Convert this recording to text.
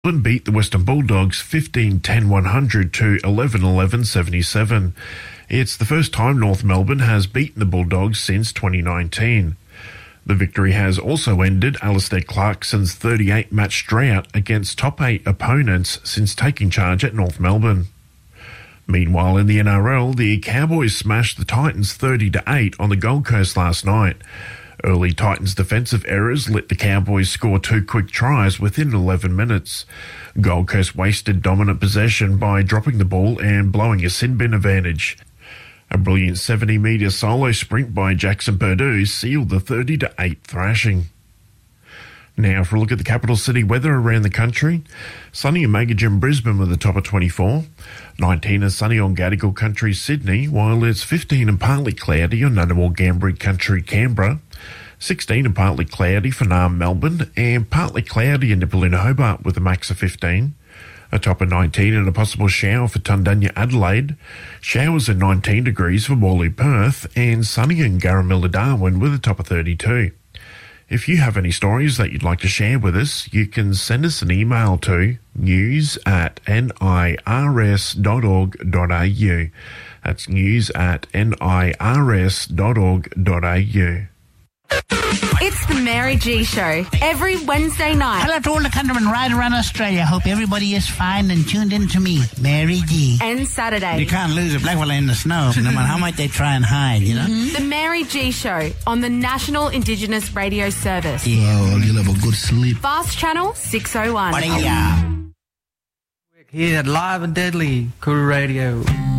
Melbourne beat the Western Bulldogs 15-10-100 to 11-11-77. It's the first time North Melbourne has beaten the Bulldogs since 2019. The victory has also ended Alistair Clarkson's 38-match drought against top 8 opponents since taking charge at North Melbourne. Meanwhile, in the NRL, the Cowboys smashed the Titans 30-8 on the Gold Coast last night. Early Titans defensive errors let the Cowboys score 2 quick tries within 11 minutes. Gold Coast wasted dominant possession by dropping the ball and blowing a sin bin advantage. A brilliant 70-metre solo sprint by Jackson Purdue sealed the 30-8 thrashing. Now for a look at the capital city weather around the country. Sunny and Magagin, Brisbane with a top of 24. 19 and sunny on Gadigal Country, Sydney, while it's 15 and partly cloudy on Ngunnawal Ngambri Country, Canberra. 16 and partly cloudy for Naarm, Melbourne, and partly cloudy in Nipaluna, Hobart with a max of 15. A top of 19 and a possible shower for Tundunya, Adelaide. Showers at 19 degrees for Morley, Perth, and sunny in Garramilla, Darwin with a top of 32. If you have any stories that you'd like to share with us, you can send us an email to news@nirs.org.au. That's news@nirs.org.au. It's the Mary G Show, every Wednesday night. Hello to all the countrymen right around Australia. Hope everybody is fine and tuned in to me, Mary G. And Saturday. You can't lose a black fella in the snow, no matter how much they try and hide, you know? The Mary G Show on the National Indigenous Radio Service. Yeah, you'll have a good sleep. Fast Channel 601. What are ya? Here at Live and Deadly, Kuru Radio.